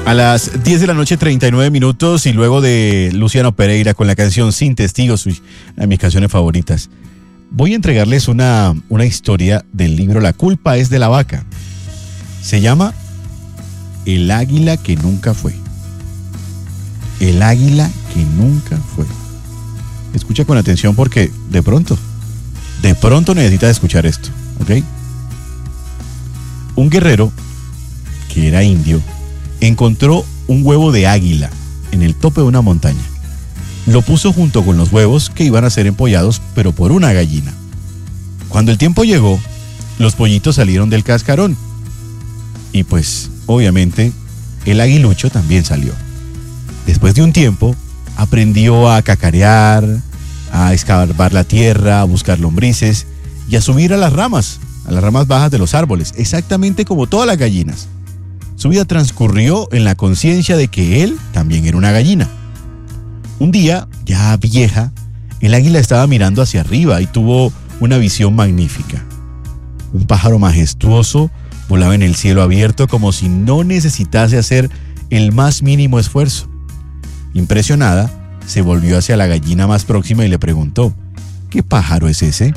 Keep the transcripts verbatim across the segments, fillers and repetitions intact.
A las diez de la noche, treinta y nueve minutos, y luego de Luciano Pereira con la canción Sin Testigos, una de mis canciones favoritas, voy a entregarles una, una historia del libro La culpa es de la vaca. Se llama El águila que nunca fue. El águila que nunca fue. Escucha con atención porque de pronto, de pronto necesitas escuchar esto, ¿ok? Un guerrero, que era indio, encontró un huevo de águila en el tope de una montaña. Lo puso junto con los huevos que iban a ser empollados, pero por una gallina. Cuando el tiempo llegó, los pollitos salieron del cascarón. Y pues, obviamente, el aguilucho también salió. Después de un tiempo, aprendió a cacarear, a escarbar la tierra, a buscar lombrices y a subir a las ramas, a las ramas bajas de los árboles, exactamente como todas las gallinas. Su vida transcurrió en la conciencia de que él también era una gallina. Un día, ya vieja, el águila estaba mirando hacia arriba y tuvo una visión magnífica. Un pájaro majestuoso volaba en el cielo abierto como si no necesitase hacer el más mínimo esfuerzo. Impresionada, se volvió hacia la gallina más próxima y le preguntó: ¿qué pájaro es ese?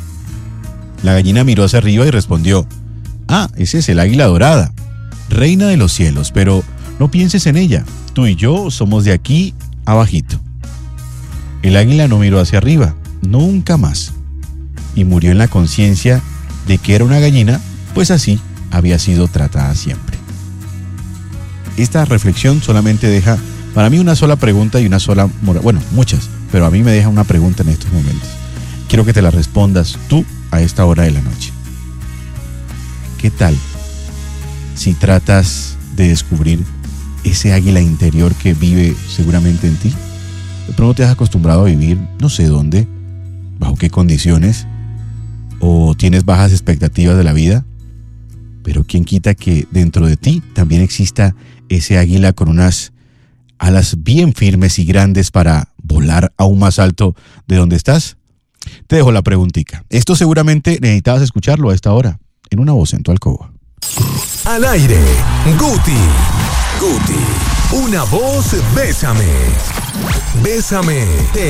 La gallina miró hacia arriba y respondió: ah, ese es el águila dorada, reina de los cielos, pero no pienses en ella, tú y yo somos de aquí abajito. El águila no miró hacia arriba, nunca más, y murió en la conciencia de que era una gallina, pues así había sido tratada siempre. Esta reflexión solamente deja para mí una sola pregunta y una sola moral, bueno, muchas, pero a mí me deja una pregunta en estos momentos. Quiero que te la respondas tú a esta hora de la noche. ¿Qué tal si tratas de descubrir ese águila interior que vive seguramente en ti? De pronto te has acostumbrado a vivir no sé dónde, bajo qué condiciones, o tienes bajas expectativas de la vida, pero quién quita que dentro de ti también exista ese águila con unas alas bien firmes y grandes para volar aún más alto de donde estás. Te dejo la preguntica. Esto seguramente necesitabas escucharlo a esta hora, en Una Voz en tu Alcoba. Al aire, Guti. Guti. Una voz, bésame. Bésame.